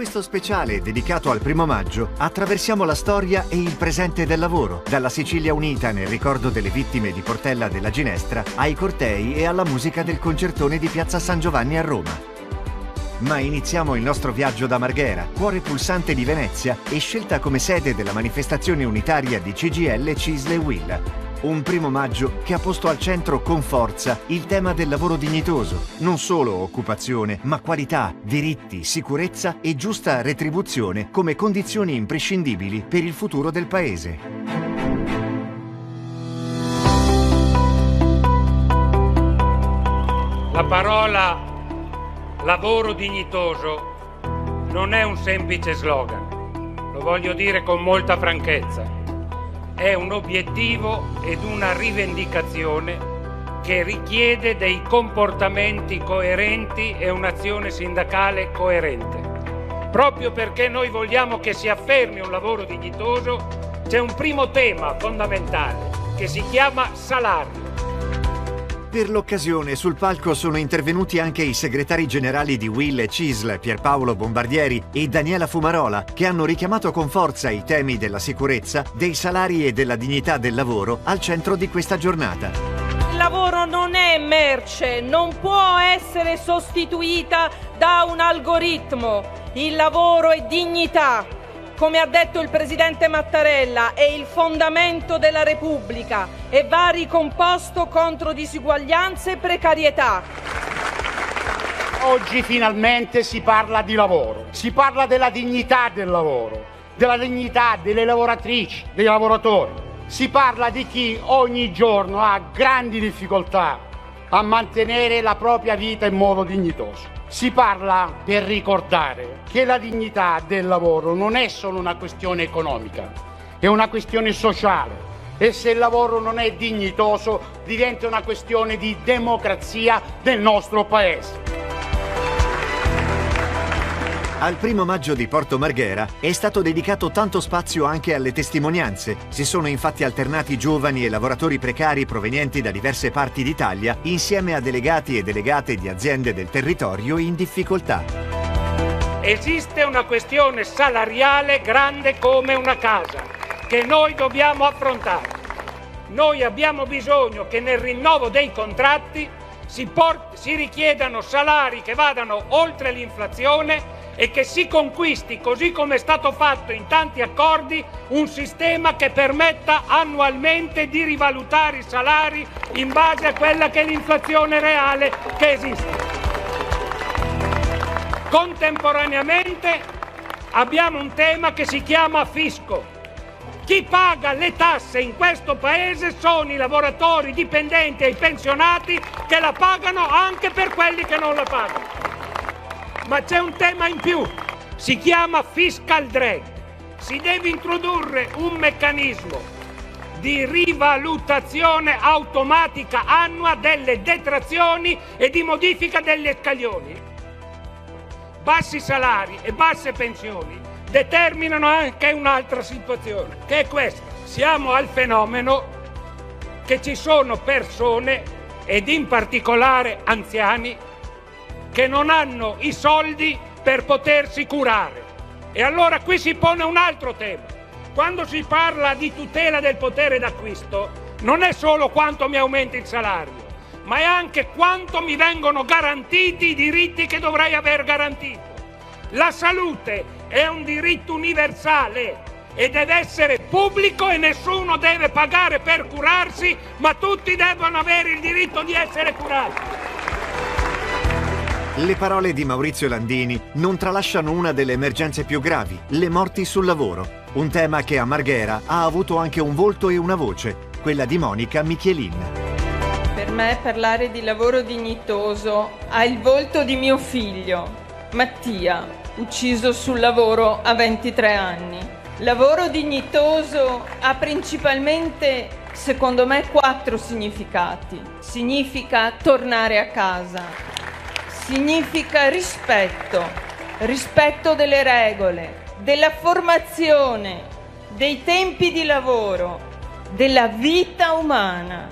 questo speciale dedicato al 1° maggio attraversiamo la storia e il presente del lavoro, dalla Sicilia unita nel ricordo delle vittime di Portella della Ginestra ai cortei e alla musica del concertone di Piazza San Giovanni a Roma. Ma iniziamo il nostro viaggio da Marghera, cuore pulsante di Venezia e scelta come sede della manifestazione unitaria di CGIL, CISL e UIL. Un 1° maggio che ha posto al centro con forza il tema del lavoro dignitoso, non solo occupazione, ma qualità, diritti, sicurezza e giusta retribuzione come condizioni imprescindibili per il futuro del Paese. La parola lavoro dignitoso non è un semplice slogan, lo voglio dire con molta franchezza. È un obiettivo ed una rivendicazione che richiede dei comportamenti coerenti e un'azione sindacale coerente. Proprio perché noi vogliamo che si affermi un lavoro dignitoso, c'è un primo tema fondamentale che si chiama salario. Per l'occasione sul palco sono intervenuti anche i segretari generali di UIL e CISL, Pierpaolo Bombardieri e Daniela Fumarola, che hanno richiamato con forza i temi della sicurezza, dei salari e della dignità del lavoro al centro di questa giornata. Il lavoro non è merce, non può essere sostituita da un algoritmo. Il lavoro è dignità. Come ha detto il Presidente Mattarella, è il fondamento della Repubblica e va ricomposto contro disuguaglianze e precarietà. Oggi finalmente si parla di lavoro, si parla della dignità del lavoro, della dignità delle lavoratrici, dei lavoratori. Si parla di chi ogni giorno ha grandi difficoltà a mantenere la propria vita in modo dignitoso. Si parla per ricordare che la dignità del lavoro non è solo una questione economica, è una questione sociale e se il lavoro non è dignitoso diventa una questione di democrazia del nostro Paese. Al 1° maggio di Porto Marghera è stato dedicato tanto spazio anche alle testimonianze. Si sono infatti alternati giovani e lavoratori precari provenienti da diverse parti d'Italia insieme a delegati e delegate di aziende del territorio in difficoltà. Esiste una questione salariale grande come una casa che noi dobbiamo affrontare. Noi abbiamo bisogno che nel rinnovo dei contratti si richiedano salari che vadano oltre l'inflazione e che si conquisti, così come è stato fatto in tanti accordi, un sistema che permetta annualmente di rivalutare i salari in base a quella che è l'inflazione reale che esiste. Contemporaneamente abbiamo un tema che si chiama fisco. Chi paga le tasse in questo Paese sono i lavoratori dipendenti e i pensionati che la pagano anche per quelli che non la pagano. Ma c'è un tema in più, si chiama fiscal drag. Si deve introdurre un meccanismo di rivalutazione automatica annua delle detrazioni e di modifica delle scaglioni. Bassi salari e basse pensioni determinano anche un'altra situazione, che è questa. Siamo al fenomeno che ci sono persone, ed in particolare anziani, che non hanno i soldi per potersi curare. E allora qui si pone un altro tema. Quando si parla di tutela del potere d'acquisto, non è solo quanto mi aumenta il salario, ma è anche quanto mi vengono garantiti i diritti che dovrei aver garantito. La salute è un diritto universale e deve essere pubblico e nessuno deve pagare per curarsi, ma tutti devono avere il diritto di essere curati. Le parole di Maurizio Landini non tralasciano una delle emergenze più gravi, le morti sul lavoro. Un tema che a Marghera ha avuto anche un volto e una voce, quella di Monica Michelin. Per me parlare di lavoro dignitoso ha il volto di mio figlio, Mattia, ucciso sul lavoro a 23 anni. Lavoro dignitoso ha principalmente, secondo me, 4 significati. Significa tornare a casa. Significa rispetto delle regole, della formazione, dei tempi di lavoro, della vita umana.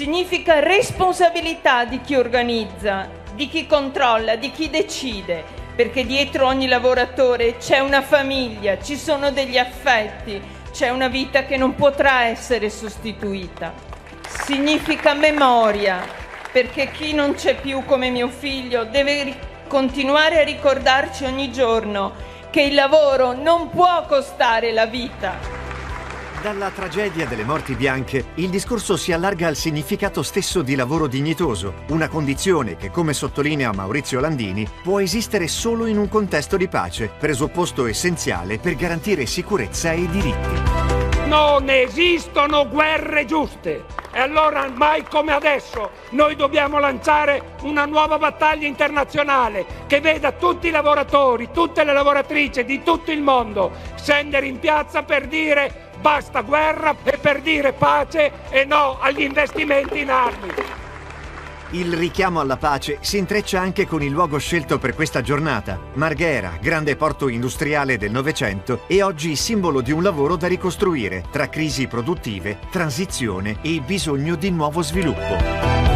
Significa responsabilità di chi organizza, di chi controlla, di chi decide, perché dietro ogni lavoratore c'è una famiglia, ci sono degli affetti, c'è una vita che non potrà essere sostituita. Significa memoria, perché chi non c'è più come mio figlio deve continuare a ricordarci ogni giorno che il lavoro non può costare la vita. Dalla tragedia delle morti bianche, il discorso si allarga al significato stesso di lavoro dignitoso, una condizione che, come sottolinea Maurizio Landini, può esistere solo in un contesto di pace, presupposto essenziale per garantire sicurezza e diritti. Non esistono guerre giuste e allora mai come adesso noi dobbiamo lanciare una nuova battaglia internazionale che veda tutti i lavoratori, tutte le lavoratrici di tutto il mondo scendere in piazza per dire basta guerra e per dire pace e no agli investimenti in armi. Il richiamo alla pace si intreccia anche con il luogo scelto per questa giornata, Marghera, grande porto industriale del Novecento e oggi simbolo di un lavoro da ricostruire tra crisi produttive, transizione e bisogno di nuovo sviluppo.